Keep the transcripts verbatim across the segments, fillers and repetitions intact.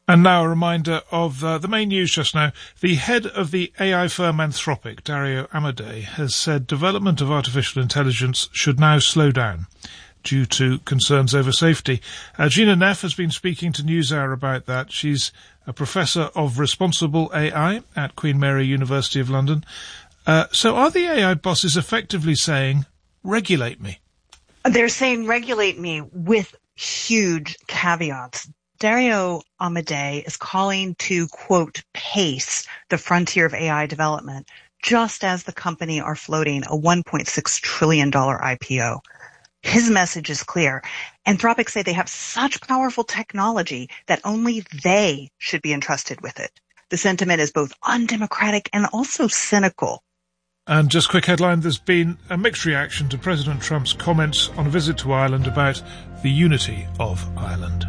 And now a reminder of uh, the main news just now. The head of the A I firm Anthropic, Dario Amodei, has said development of artificial intelligence should now slow down due to concerns over safety. Uh, Gina Neff has been speaking to NewsHour about that. She's a professor of responsible A I at Queen Mary University of London. Uh, so are the A I bosses effectively saying, regulate me? They're saying regulate me with huge caveats. Dario Amodei is calling to, quote, pace the frontier of A I development, just as the company are floating a one point six trillion dollars I P O. His message is clear. Anthropic say they have such powerful technology that only they should be entrusted with it. The sentiment is both undemocratic and also cynical. And just quick headline, there's been a mixed reaction to President Trump's comments on a visit to Ireland about the unity of Ireland.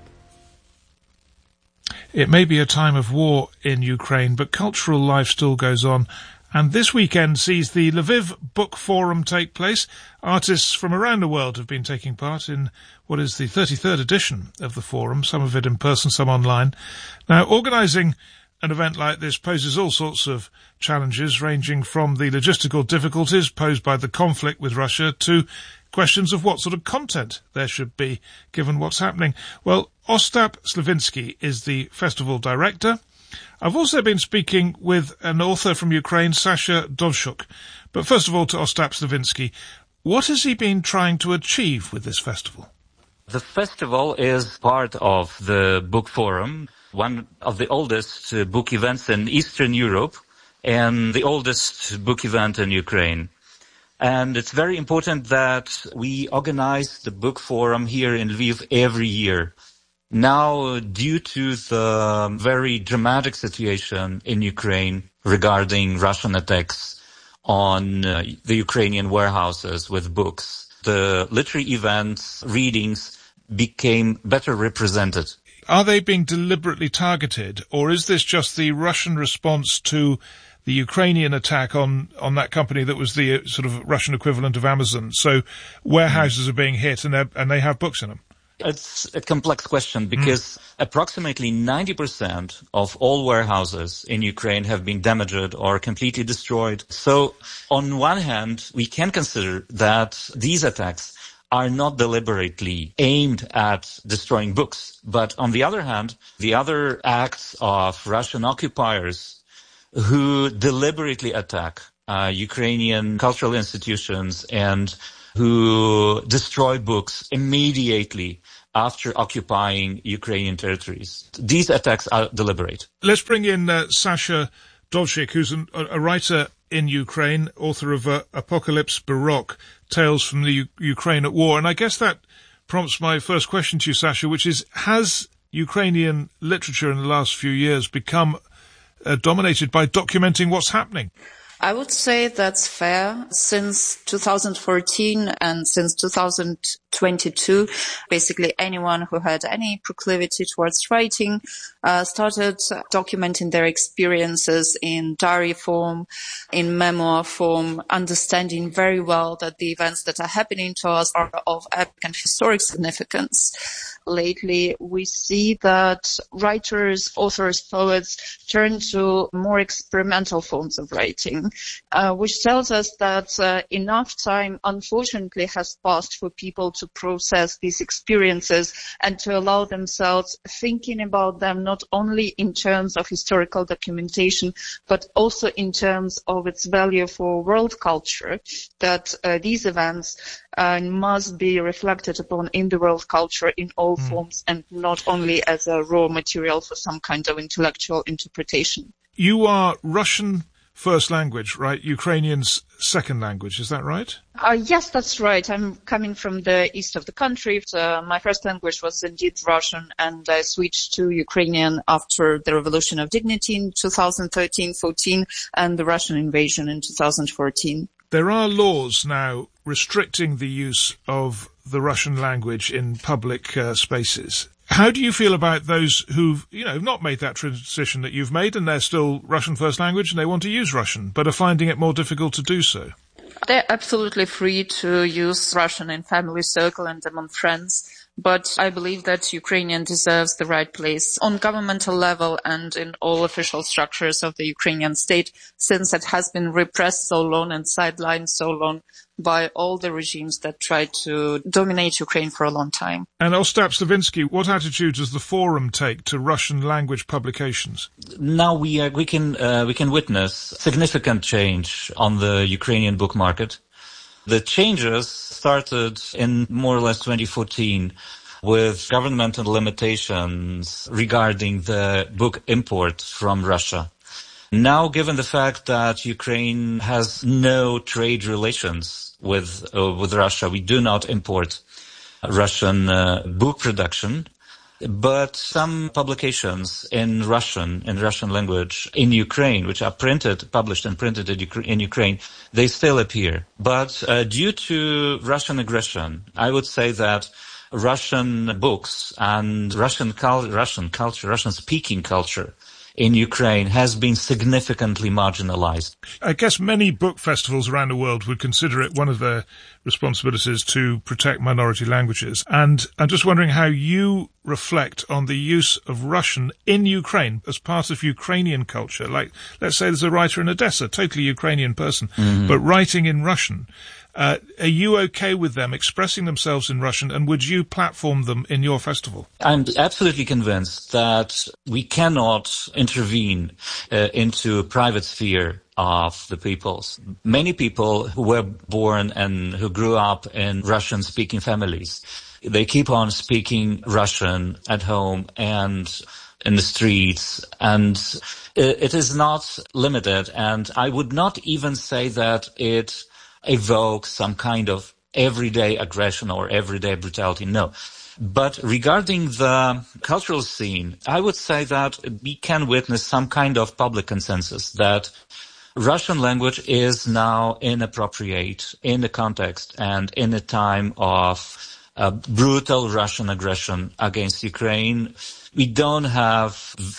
It may be a time of war in Ukraine, but cultural life still goes on. And this weekend sees the Lviv Book Forum take place. Artists from around the world have been taking part in what is the thirty-third edition of the forum, some of it in person, some online. Now, organising an event like this poses all sorts of challenges, ranging from the logistical difficulties posed by the conflict with Russia to questions of what sort of content there should be, given what's happening. Well, Ostap Slavinsky is the festival director. I've also been speaking with an author from Ukraine, Sasha Dovshuk. But first of all, to Ostap Slavinsky, what has he been trying to achieve with this festival? The festival is part of the Book Forum, one of the oldest uh, book events in Eastern Europe and the oldest book event in Ukraine. And it's very important that we organize the Book Forum here in Lviv every year. Now, due to the very dramatic situation in Ukraine regarding Russian attacks on uh, the Ukrainian warehouses with books, the literary events, readings became better represented. Are they being deliberately targeted, or is this just the Russian response to the Ukrainian attack on, on that company that was the uh, sort of Russian equivalent of Amazon? So warehouses are being hit and, and they have books in them. It's a complex question because mm. approximately ninety percent of all warehouses in Ukraine have been damaged or completely destroyed. So on one hand, we can consider that these attacks are not deliberately aimed at destroying books. But on the other hand, the other acts of Russian occupiers who deliberately attack uh, Ukrainian cultural institutions and who destroy books immediately after occupying Ukrainian territories. These attacks are deliberate. Let's bring in uh, Sasha Dovshik, who's an, a writer in Ukraine, author of uh, Apocalypse Baroque, Tales from the U- Ukraine at War. And I guess that prompts my first question to you, Sasha, which is, has Ukrainian literature in the last few years become uh, dominated by documenting what's happening? I would say that's fair. Since two thousand fourteen and since two thousand twenty-two, basically anyone who had any proclivity towards writing uh, started documenting their experiences in diary form, in memoir form, understanding very well that the events that are happening to us are of epic and historic significance. Lately, we see that writers, authors, poets turn to more experimental forms of writing, uh, which tells us that uh, enough time, unfortunately, has passed for people to process these experiences and to allow themselves thinking about them not only in terms of historical documentation, but also in terms of its value for world culture, that uh, these events uh, must be reflected upon in the world culture in all mm. forms and not only as a raw material for some kind of intellectual interpretation. You are Russian first language, right? Ukrainian's second language, is that right? Uh, yes, that's right. I'm coming from the east of the country. Uh, my first language was indeed Russian, and I switched to Ukrainian after the Revolution of Dignity in two thousand thirteen fourteen and the Russian invasion in two thousand fourteen. There are laws now restricting the use of the Russian language in public uh, spaces. How do you feel about those who've, you know, not made that transition that you've made and they're still Russian first language and they want to use Russian, but are finding it more difficult to do so? They're absolutely free to use Russian in family circle and among friends. But I believe that Ukrainian deserves the right place on governmental level and in all official structures of the Ukrainian state, since it has been repressed so long and sidelined so long by all the regimes that tried to dominate Ukraine for a long time. And Ostap Slavinsky, what attitude does the Forum take to Russian language publications? Now we uh, we can uh, we can witness significant change on the Ukrainian book market. The changes started in more or less twenty fourteen with governmental limitations regarding the book import from Russia. Now, given the fact that Ukraine has no trade relations with uh, with Russia, we do not import Russian uh, book production, but some publications in Russian, in Russian language in Ukraine, which are printed, published and printed in Ukraine, they still appear. But uh, due to Russian aggression, I would say that Russian books and Russian, cul- Russian culture, Russian-speaking culture in Ukraine has been significantly marginalized. I guess many book festivals around the world would consider it one of their responsibilities to protect minority languages. And I'm just wondering how you reflect on the use of Russian in Ukraine as part of Ukrainian culture. Like, let's say there's a writer in Odessa, totally Ukrainian person, mm-hmm. but writing in Russian. Uh, are you okay with them expressing themselves in Russian, and would you platform them in your festival? I'm absolutely convinced that we cannot intervene uh, into private sphere of the peoples. Many people who were born and who grew up in Russian-speaking families, they keep on speaking Russian at home and in the streets, and it is not limited, and I would not even say that it evoke some kind of everyday aggression or everyday brutality. No. But regarding the cultural scene, I would say that we can witness some kind of public consensus that Russian language is now inappropriate in the context and in a time of uh, brutal Russian aggression against Ukraine. We don't have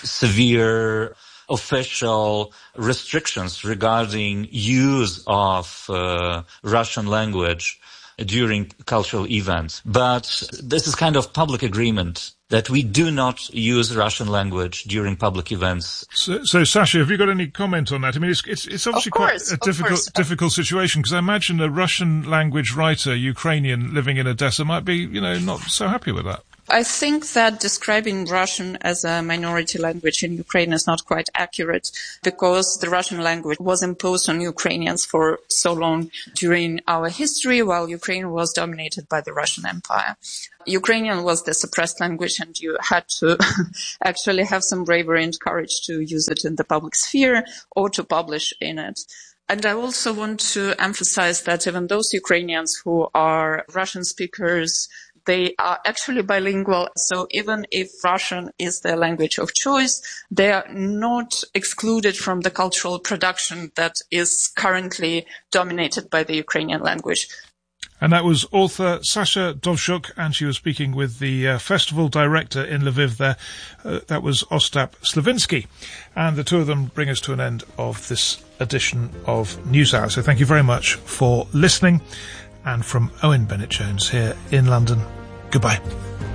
severe official restrictions regarding use of uh, Russian language during cultural events. But this is kind of public agreement that we do not use Russian language during public events. So, so Sasha, have you got any comment on that? I mean, it's it's, it's obviously course, quite a difficult difficult situation, because I imagine a Russian language writer, Ukrainian, living in Odessa might be, you know, not so happy with that. I think that describing Russian as a minority language in Ukraine is not quite accurate, because the Russian language was imposed on Ukrainians for so long during our history, while Ukraine was dominated by the Russian Empire. Ukrainian was the suppressed language, and you had to actually have some bravery and courage to use it in the public sphere or to publish in it. And I also want to emphasize that even those Ukrainians who are Russian speakers, they are actually bilingual. So even if Russian is their language of choice, they are not excluded from the cultural production that is currently dominated by the Ukrainian language. And that was author Sasha Dovzhuk, and she was speaking with the uh, festival director in Lviv there. Uh, that was Ostap Slavinsky. And the two of them bring us to an end of this edition of NewsHour. So thank you very much for listening. And from Owen Bennett-Jones here in London, goodbye.